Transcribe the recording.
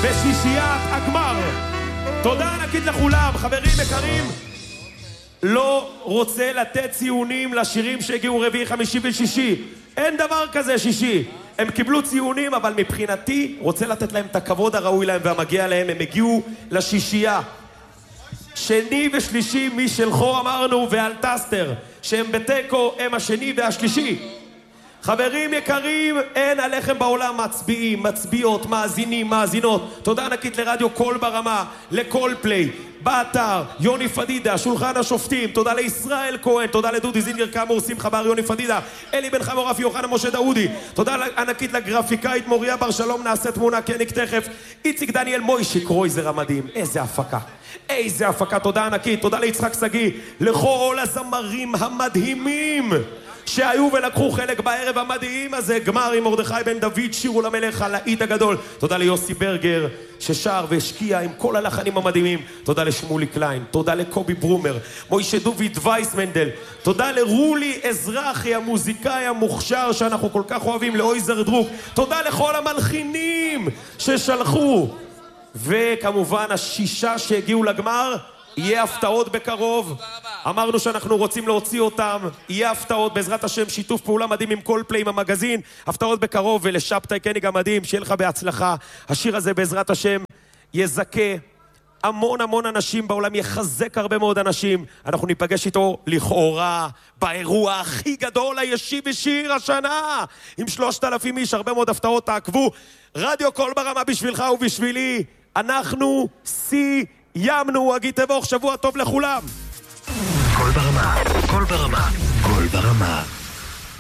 בשישיית הגמר. תודה ענקית לכולם, חברים יקרים. לא רוצה לתת ציונים לשירים שהגיעו רביעי, חמישי ושישי. אין דבר כזה שישי. הם קיבלו ציונים, אבל מבחינתי רוצה לתת להם את הכבוד הראוי להם והמגיע להם. הם הגיעו לשישייה. שני ושלישי משלחו אמרנו, ועל טסטר, שהם בטקו, הם השני והשלישי. חברים יקרים, אין עליכם בעולם מצביעים, מצביעות, מאזינים, מאזינות. תודה ענקית לרדיו קול ברמה, לקול פליי, באתר, יוני פדידה, שולחן השופטים. תודה לישראל כהן, תודה לדודי זינגר כאמור, שמחה בר, יוני פדידה, אלי בן חמור, רפי יוחנה, משה דאודי. תודה ענקית לגרפיקאית מוריה בר שלום, נעשה תמונה קניק תכף. איציק דניאל מוישיק רויזר המדהים, איזה הפקה, איזה הפקה. תודה ענקית, תודה ליצחק סגי, לכל הזמרים המדהימים שהיו ולקחו חלק בערב המדהים הזה. גמר עם מרדכי בן דוד, שירו למלך, הלהיט הגדול. תודה ליוסי ברגר ששר והשקיע עם כל הלחנים המדהימים. תודה לשמולי קליין, תודה לקובי ברומר, מוישה דוביד וייסמנדל. תודה לרולי אזרחי המוזיקאי המוכשר שאנחנו כל כך אוהבים, לאויזר דרוק. תודה לכל המלחינים ששלחו, וכמובן השישה שהגיעו לגמר. יהיה הפתעות בקרוב, אמרנו שאנחנו רוצים להוציא אותם. יהיה הפתעות בעזרת השם, שיתוף פעולה מדהים עם כל פליי, עם המגזין. הפתעות בקרוב, ולשבתאי קניג המדהים, שיהיה לך בהצלחה. השיר הזה בעזרת השם יזכה המון המון אנשים בעולם, יחזק הרבה מאוד אנשים. אנחנו ניפגש איתו לכאורה באירוע הכי גדול הישי בשיר השנה, עם 3,000 איש, הרבה מאוד הפתעות. תעקבו. רדיו קול ברמה בשבילך ובשבילי. אנחנו סיימנו. אגיד תבוך, שבוע טוב לכולם. קול ברמה, קול ברמה, קול ברמה.